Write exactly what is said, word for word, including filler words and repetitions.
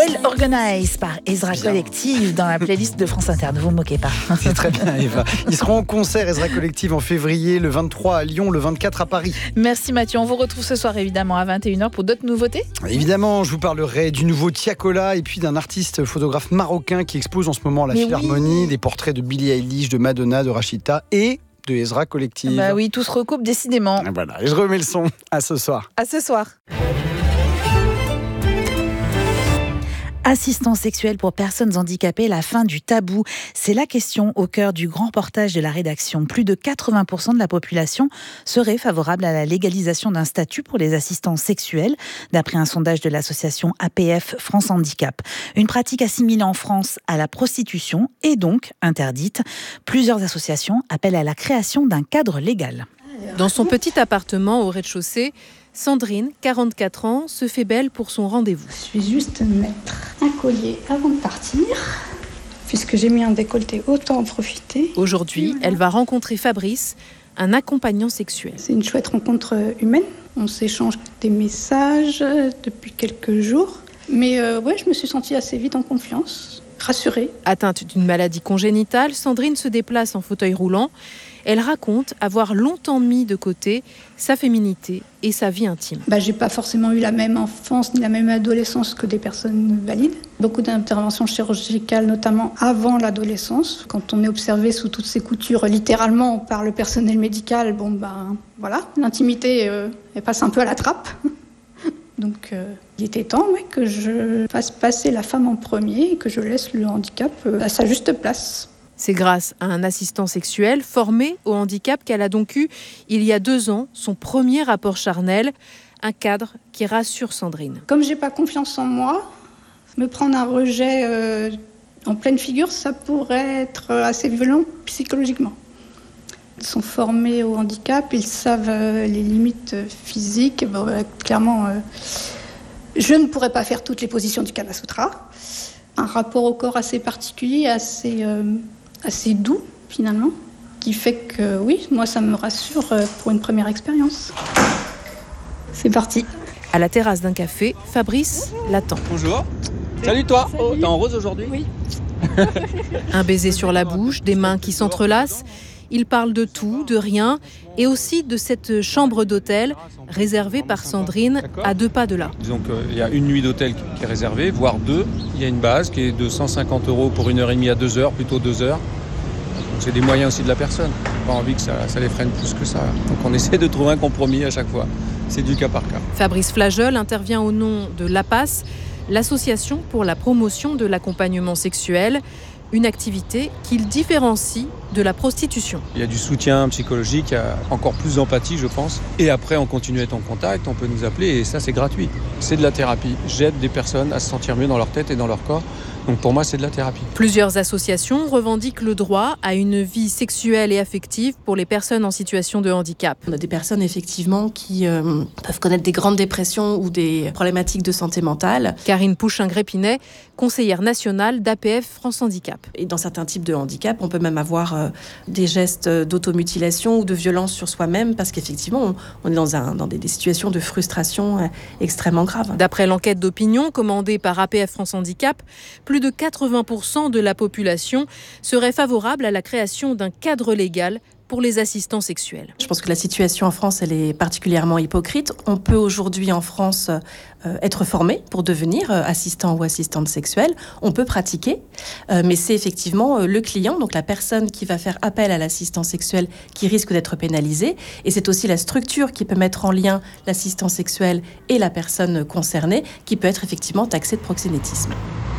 Well Organized par Ezra bien. Collective dans la playlist de France Inter. Ne vous moquez pas. C'est très bien, Eva. Ils seront en concert, Ezra Collective, en février, le vingt-trois à Lyon, le vingt-quatre à Paris. Merci Mathieu. On vous retrouve ce soir évidemment à vingt et une heures pour d'autres nouveautés. Évidemment, je vous parlerai du nouveau Tiakola et puis d'un artiste photographe marocain qui expose en ce moment à la Mais Philharmonie oui. des portraits de Billie Eilish, de Madonna, de Rachita et de Ezra Collective. Bah oui, tout se recoupe décidément. Et voilà, et je remets le son. À ce soir. À ce soir. Assistance sexuelle pour personnes handicapées, la fin du tabou. C'est la question au cœur du grand reportage de la rédaction. Plus de quatre-vingts pour cent de la population serait favorable à la légalisation d'un statut pour les assistants sexuels, d'après un sondage de l'association A P F France Handicap. Une pratique assimilée en France à la prostitution est donc interdite. Plusieurs associations appellent à la création d'un cadre légal. Dans son petit appartement au rez-de-chaussée, Sandrine, quarante-quatre ans, se fait belle pour son rendez-vous. Je suis juste mettre un collier avant de partir. Puisque j'ai mis un décolleté, autant en profiter. Aujourd'hui, elle va rencontrer Fabrice, un accompagnant sexuel. C'est une chouette rencontre humaine. On s'échange des messages depuis quelques jours. Mais euh, ouais, je me suis sentie assez vite en confiance, rassurée. Atteinte d'une maladie congénitale, Sandrine se déplace en fauteuil roulant. Elle raconte avoir longtemps mis de côté sa féminité et sa vie intime. Bah, j'ai pas forcément eu la même enfance ni la même adolescence que des personnes valides. Beaucoup d'interventions chirurgicales, notamment avant l'adolescence. Quand on est observé sous toutes ses coutures, littéralement par le personnel médical, bon ben voilà, l'intimité euh, elle passe un peu à la trappe. Donc euh, il était temps ouais, que je fasse passer la femme en premier et que je laisse le handicap euh, à sa juste place. C'est grâce à un assistant sexuel formé au handicap qu'elle a donc eu, il y a deux ans, son premier rapport charnel, un cadre qui rassure Sandrine. Comme j'ai pas confiance en moi, me prendre un rejet euh, en pleine figure, ça pourrait être assez violent psychologiquement. Ils sont formés au handicap, ils savent euh, les limites physiques. Bon, euh, clairement, euh, je ne pourrais pas faire toutes les positions du Kama Sutra. Un rapport au corps assez particulier, assez... Euh, assez doux finalement, qui fait que oui, moi ça me rassure pour une première expérience. C'est parti. À la terrasse d'un café, Fabrice l'attend. Bonjour. Salut toi. Oh, t'es en rose aujourd'hui ? Oui. Un baiser sur la bouche, des mains qui s'entrelacent. Il parle de tout, de rien, et aussi de cette chambre d'hôtel réservée par Sandrine à deux pas de là. Disons qu'il y a une nuit d'hôtel qui est réservée, voire deux. Il y a une base qui est de cent cinquante euros pour une heure et demie à deux heures, plutôt deux heures. Donc c'est des moyens aussi de la personne. Pas envie que ça, ça les freine plus que ça. Donc on essaie de trouver un compromis à chaque fois. C'est du cas par cas. Fabrice Flageol intervient au nom de l'A P A S, l'association pour la promotion de l'accompagnement sexuel. Une activité qu'il différencie de la prostitution. Il y a du soutien psychologique, il y a encore plus d'empathie, je pense. Et après, on continue à être en contact, on peut nous appeler et ça, c'est gratuit. C'est de la thérapie. J'aide des personnes à se sentir mieux dans leur tête et dans leur corps. Donc pour moi, c'est de la thérapie. Plusieurs associations revendiquent le droit à une vie sexuelle et affective pour les personnes en situation de handicap. On a des personnes effectivement qui euh, peuvent connaître des grandes dépressions ou des problématiques de santé mentale. Karine Pouchin-Grépinet, conseillère nationale d'A P F France Handicap. Et dans certains types de handicap, on peut même avoir euh, des gestes d'automutilation ou de violence sur soi-même parce qu'effectivement, on, on est dans, un, dans des, des situations de frustration euh, extrêmement graves. D'après l'enquête d'opinion commandée par A P F France Handicap, plus de quatre-vingts pour cent de la population serait favorable à la création d'un cadre légal pour les assistants sexuels. Je pense que la situation en France, elle est particulièrement hypocrite. On peut aujourd'hui en France euh, être formé pour devenir euh, assistant ou assistante sexuelle. On peut pratiquer, euh, mais c'est effectivement euh, le client, donc la personne qui va faire appel à l'assistant sexuel qui risque d'être pénalisée. Et c'est aussi la structure qui peut mettre en lien l'assistant sexuel et la personne concernée qui peut être effectivement taxée de proxénétisme.